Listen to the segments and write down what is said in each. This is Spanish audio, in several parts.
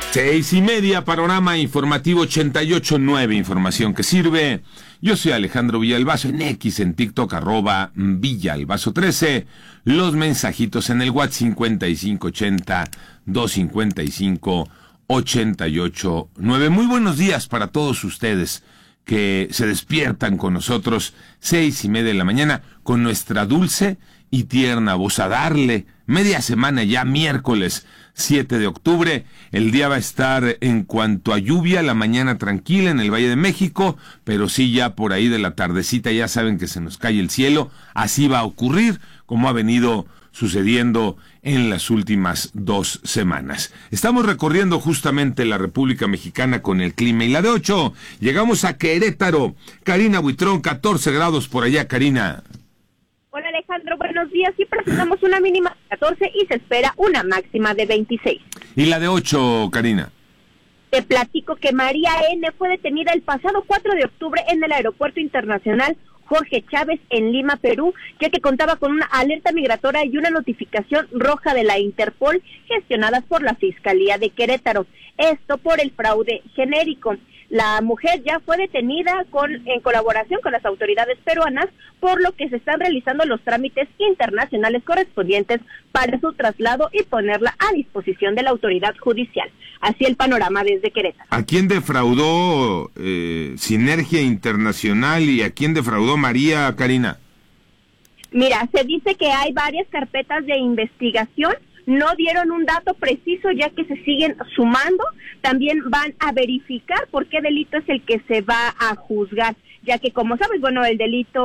6:30, panorama informativo 88.9, información que sirve. Yo soy Alejandro Villalbazo, en X, en TikTok, @Villalbazo13. Los mensajitos en el WhatsApp 5580-255-88.9. Muy buenos días para todos ustedes que se despiertan con nosotros 6:30 de la mañana con nuestra dulce y tierna voz a darle media semana ya, miércoles 7 de octubre. El día va a estar, en cuanto a lluvia, la mañana tranquila en el Valle de México, pero sí ya por ahí de la tardecita ya saben que se nos cae el cielo. Así va a ocurrir, como ha venido sucediendo en las últimas 2 semanas. Estamos recorriendo justamente la República Mexicana con el clima y la de 8. Llegamos a Querétaro. Karina Buitrón, 14 grados por allá, Karina. Hola Alejandro, buenos días. Sí, presentamos una mínima de 14 y se espera una máxima de 26. ¿Y la de 8, Karina? Te platico que María N. fue detenida el pasado 4 de octubre en el Aeropuerto Internacional Jorge Chávez en Lima, Perú, ya que contaba con una alerta migratoria y una notificación roja de la Interpol gestionadas por la Fiscalía de Querétaro. Esto por el fraude genérico. La mujer ya fue detenida en colaboración con las autoridades peruanas, por lo que se están realizando los trámites internacionales correspondientes para su traslado y ponerla a disposición de la autoridad judicial. Así el panorama desde Querétaro. ¿A quién defraudó Sinergia Internacional y a quién defraudó María, Karina? Mira, se dice que hay varias carpetas de investigación. No dieron un dato preciso, ya que se siguen sumando. También van a verificar por qué delito es el que se va a juzgar, ya que, como sabes, bueno, el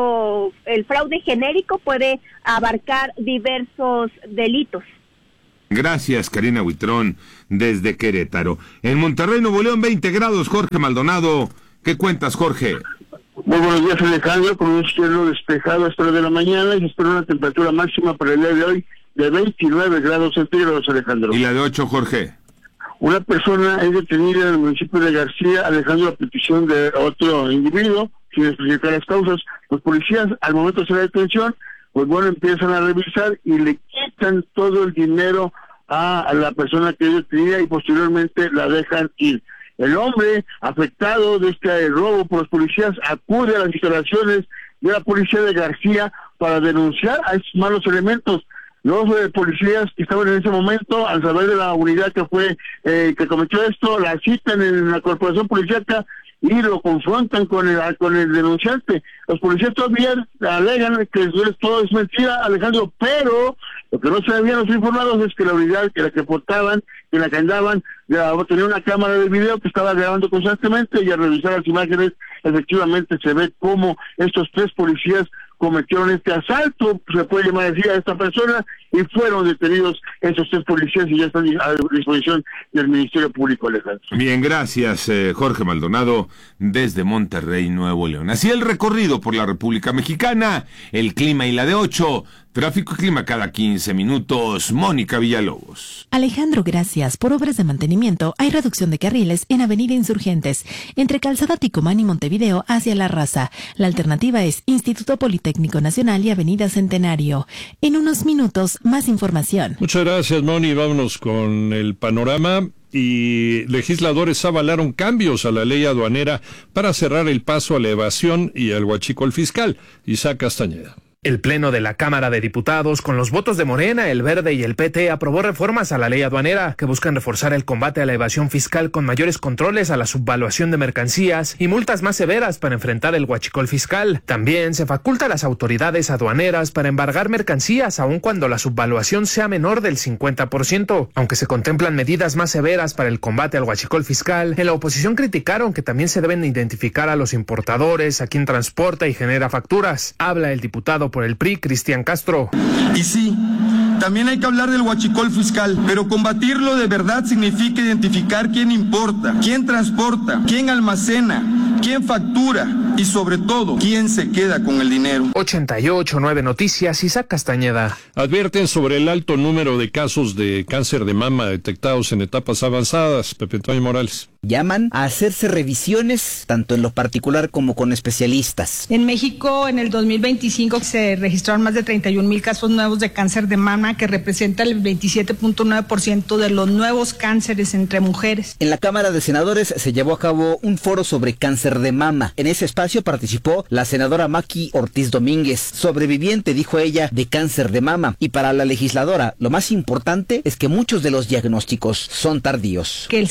fraude genérico puede abarcar diversos delitos. Gracias, Karina Buitrón, desde Querétaro. En Monterrey, Nuevo León, 20 grados, Jorge Maldonado. ¿Qué cuentas, Jorge? Muy buenos días, Alejandro. Con un cielo despejado a esta hora de la mañana y se espera una temperatura máxima para el día de hoy de 29 grados centígrados, Alejandro. ¿Y la de 8, Jorge? Una persona es detenida en el municipio de García, alejando la petición de otro individuo, sin especificar las causas. Los policías, al momento de la detención, pues bueno, empiezan a revisar y le quitan todo el dinero a la persona que es detenida y posteriormente la dejan ir. El hombre afectado de este robo por los policías acude a las instalaciones de la policía de García para denunciar a estos malos elementos. Los policías que estaban en ese momento, al saber de la unidad que fue que cometió esto, la citan en la corporación policíaca y lo confrontan con el denunciante. Los policías todavía alegan que todo es mentira, Alejandro, pero lo que no se habían los informados es que la unidad que portaban, que la que andaban, tenía una cámara de video que estaba grabando constantemente, y al revisar las imágenes, efectivamente se ve cómo estos 3 policías cometieron este asalto, se puede llamar así, a esta persona, y fueron detenidos esos 3 policías y ya están a disposición del Ministerio Público, Alejandro. Bien, gracias, Jorge Maldonado, desde Monterrey, Nuevo León. Así el recorrido por la República Mexicana, el clima y la de 8, tráfico y clima cada 15 minutos. Mónica Villalobos. Alejandro, gracias. Por obras de mantenimiento, hay reducción de carriles en Avenida Insurgentes, entre Calzada Ticumán y Montevideo hacia La Raza. La alternativa es Instituto Politécnico Nacional y Avenida Centenario. En unos minutos, más información. Muchas gracias, Moni. Vámonos con el panorama. Y legisladores avalaron cambios a la ley aduanera para cerrar el paso a la evasión y al huachicol fiscal. Isaac Castañeda. El Pleno de la Cámara de Diputados, con los votos de Morena, el Verde y el PT, aprobó reformas a la ley aduanera que buscan reforzar el combate a la evasión fiscal con mayores controles a la subvaluación de mercancías y multas más severas para enfrentar el huachicol fiscal. También se faculta a las autoridades aduaneras para embargar mercancías aun cuando la subvaluación sea menor del 50%. Aunque se contemplan medidas más severas para el combate al huachicol fiscal, en la oposición criticaron que también se deben identificar a los importadores, a quien transporta y genera facturas. Habla el diputado por el PRI, Cristian Castro. Y sí, también hay que hablar del huachicol fiscal, pero combatirlo de verdad significa identificar quién importa, quién transporta, quién almacena, quién factura y sobre todo, quién se queda con el dinero. 88.9 Noticias, Isaac Castañeda. Advierten sobre el alto número de casos de cáncer de mama detectados en etapas avanzadas. Pepe Antonio Morales. Llaman a hacerse revisiones tanto en lo particular como con especialistas. En México, en el 2025 se registraron más de 31,000 casos nuevos de cáncer de mama, que representa el 27.9% de los nuevos cánceres entre mujeres. En la Cámara de Senadores se llevó a cabo un foro sobre cáncer de mama. En ese espacio participó la senadora Maki Ortiz Domínguez, sobreviviente, dijo ella, de cáncer de mama. Y para la legisladora, lo más importante es que muchos de los diagnósticos son tardíos. Que el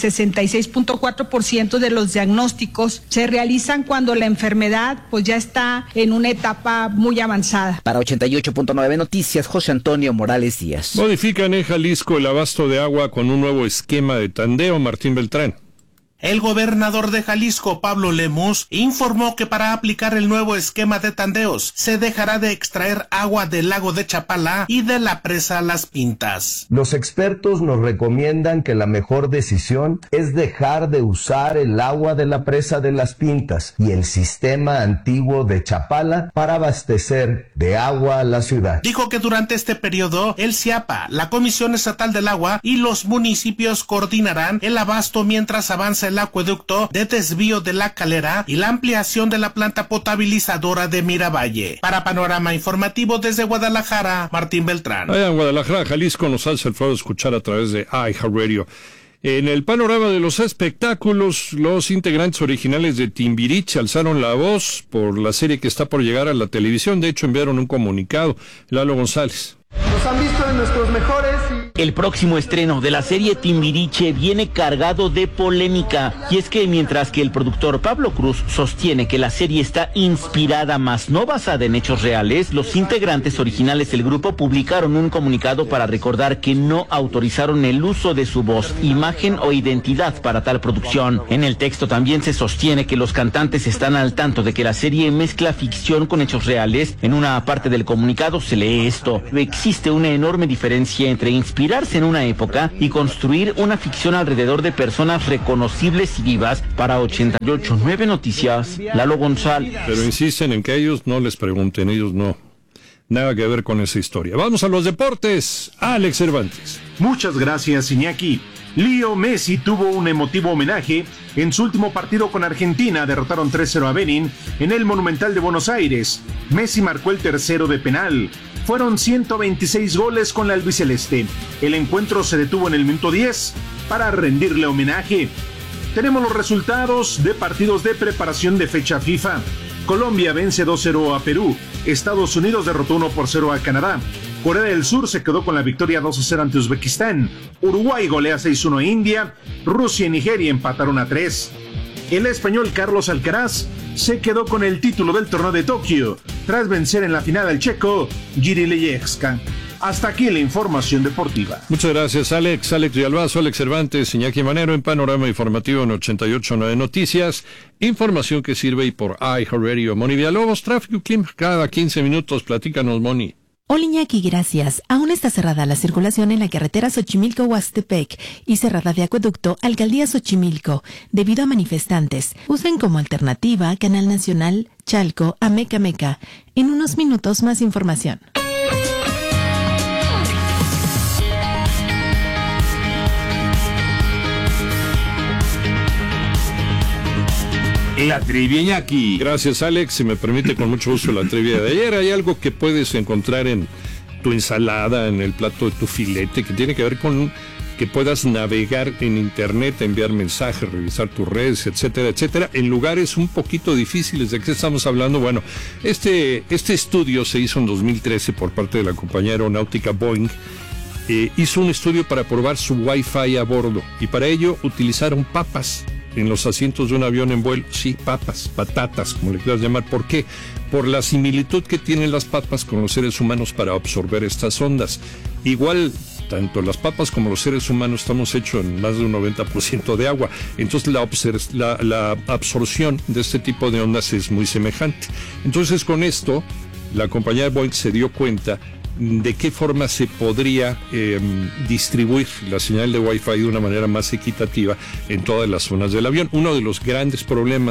66.4% de los diagnósticos se realizan cuando la enfermedad pues ya está en una etapa muy avanzada. Para 88.9 Noticias, José Antonio Morales Díaz. Modifican en Jalisco el abasto de agua con un nuevo esquema de tandeo. Martín Beltrán. El gobernador de Jalisco, Pablo Lemus, informó que para aplicar el nuevo esquema de tandeos se dejará de extraer agua del lago de Chapala y de la presa Las Pintas. Los expertos nos recomiendan que la mejor decisión es dejar de usar el agua de la presa de Las Pintas y el sistema antiguo de Chapala para abastecer de agua a la ciudad. Dijo que durante este periodo el CIAPA, la Comisión Estatal del Agua y los municipios coordinarán el abasto mientras avanza el acueducto de desvío de la Calera y la ampliación de la planta potabilizadora de Miravalle. Para Panorama Informativo desde Guadalajara, Martín Beltrán. Allá en Guadalajara, Jalisco, nos hace el favor de escuchar a través de iHeartRadio. En el panorama de los espectáculos, los integrantes originales de Timbiriche alzaron la voz por la serie que está por llegar a la televisión. De hecho, enviaron un comunicado. Lalo González. Nos han visto en nuestros mejores y... El próximo estreno de la serie Timbiriche viene cargado de polémica. Y es que mientras que el productor Pablo Cruz sostiene que la serie está inspirada más no basada en hechos reales, los integrantes originales del grupo publicaron un comunicado para recordar que no autorizaron el uso de su voz, imagen o identidad para tal producción. En el texto también se sostiene que los cantantes están al tanto de que la serie mezcla ficción con hechos reales. En una parte del comunicado se lee esto: existe una enorme diferencia entre inspirarse en una época y construir una ficción alrededor de personas reconocibles y vivas. Para 88.9 Noticias, Lalo González. Pero insisten en que ellos no les pregunten, ellos no. Nada que ver con esa historia. Vamos a los deportes. Alex Cervantes. Muchas gracias, Iñaki. Leo Messi tuvo un emotivo homenaje en su último partido con Argentina. Derrotaron 3-0 a Benin en el Monumental de Buenos Aires. Messi marcó el tercero de penal. Fueron 126 goles con la albiceleste. El encuentro se detuvo en el minuto 10 para rendirle homenaje. Tenemos los resultados de partidos de preparación de fecha FIFA. Colombia vence 2-0 a Perú. Estados Unidos derrotó 1-0 a Canadá. Corea del Sur se quedó con la victoria 2-0 ante Uzbekistán. Uruguay golea 6-1 a India. Rusia y Nigeria empataron a 3. El español Carlos Alcaraz se quedó con el título del torneo de Tokio tras vencer en la final al checo Jiří Leječka. Hasta aquí la información deportiva. Muchas gracias, Alex. Alex Villalbazo, Alex Cervantes, Iñaki Manero en Panorama Informativo en 88.9 Noticias. Información que sirve y por iHeartRadio. Moni Villalobos, tráfico y clima cada 15 minutos. Platícanos, Moni. Hola Iñaki, gracias. Aún está cerrada la circulación en la carretera Xochimilco-Huastepec y cerrada de acueducto Alcaldía Xochimilco debido a manifestantes. Usen como alternativa Canal Nacional Chalco a Meca Meca. En unos minutos más información. La trivia, Iñaki. Gracias, Alex. Si me permite, con mucho gusto la trivia de ayer. Hay algo que puedes encontrar en tu ensalada, en el plato de tu filete, que tiene que ver con que puedas navegar en internet, enviar mensajes, revisar tus redes, etcétera, etcétera, en lugares un poquito difíciles. ¿De qué estamos hablando? Bueno, este estudio se hizo en 2013 por parte de la compañía aeronáutica Boeing. Hizo un estudio para probar su Wi-Fi a bordo y para ello utilizaron papas en los asientos de un avión en vuelo. Sí, papas, patatas, como le quieras llamar. ¿Por qué? Por la similitud que tienen las papas con los seres humanos para absorber estas ondas. Igual, tanto las papas como los seres humanos estamos hechos en más de un 90% de agua. Entonces la absorción de este tipo de ondas es muy semejante. Entonces con esto, la compañía de Boeing se dio cuenta de qué forma se podría distribuir la señal de Wi-Fi de una manera más equitativa en todas las zonas del avión. Uno de los grandes problemas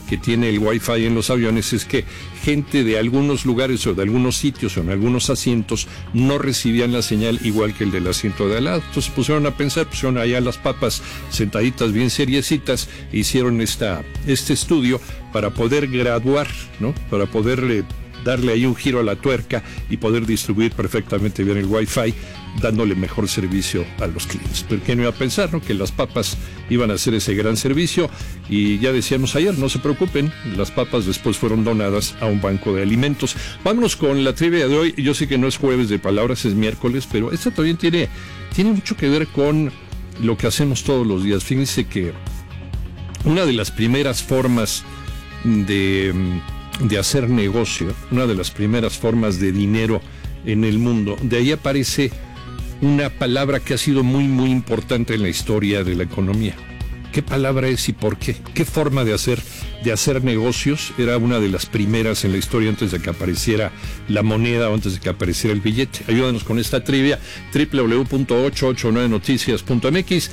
que tiene el Wi-Fi en los aviones es que gente de algunos lugares o de algunos sitios o en algunos asientos no recibían la señal igual que el del asiento de al lado. Entonces pusieron a pensar, pusieron allá las papas sentaditas bien seriecitas e hicieron este estudio para poder graduar, ¿no? Para poder darle ahí un giro a la tuerca y poder distribuir perfectamente bien el Wi-Fi, dándole mejor servicio a los clientes. ¿Por qué no iba a pensar, no? Que las papas iban a hacer ese gran servicio? Y ya decíamos ayer, no se preocupen, las papas después fueron donadas a un banco de alimentos. Vámonos con la trivia de hoy. Yo sé que no es jueves de palabras, es miércoles, pero esta también tiene mucho que ver con lo que hacemos todos los días. Fíjense que una de las primeras formas de hacer negocio, una de las primeras formas de dinero en el mundo, de ahí aparece una palabra que ha sido muy muy importante en la historia de la economía. ¿Qué palabra es y por qué? ¿Qué forma de hacer negocios era una de las primeras en la historia antes de que apareciera la moneda o antes de que apareciera el billete? Ayúdanos con esta trivia. www.889noticias.mx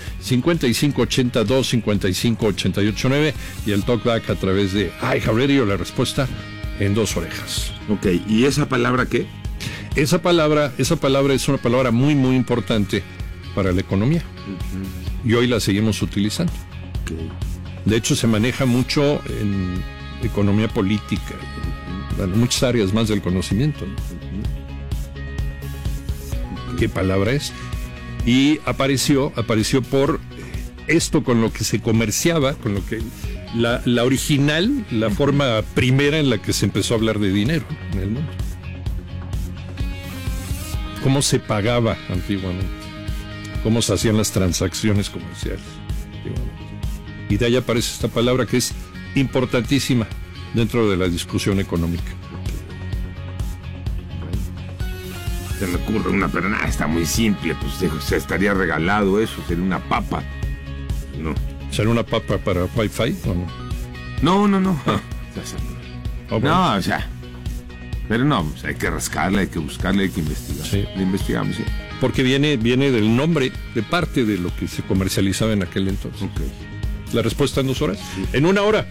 5582-55889 y el talkback a través de iHeartRadio. La respuesta en 2 orejas. Ok, ¿y esa palabra qué? Esa palabra es una palabra muy muy importante para la economía. Y hoy la seguimos utilizando. Okay. De hecho, se maneja mucho en economía política, en muchas áreas más del conocimiento, ¿no? ¿Qué palabra es? Y apareció por esto con lo que se comerciaba, con lo que la original, la forma primera en la que se empezó a hablar de dinero en el mundo. ¿Cómo se pagaba antiguamente? ¿Cómo se hacían las transacciones comerciales? Y de ahí aparece esta palabra que es importantísima dentro de la discusión económica. Se me ocurre una, pero nada, está muy simple, pues se estaría regalado eso, sería una papa. No. ¿Será una papa para Wi-Fi o no? No. Ah. No, o sea, pero no, pues hay que rascarle, hay que buscarle, hay que investigar. Sí. Lo investigamos, sí. Porque viene del nombre, de parte de lo que se comercializaba en aquel entonces. Okay. La respuesta en 2 horas. Sí. En 1 hora.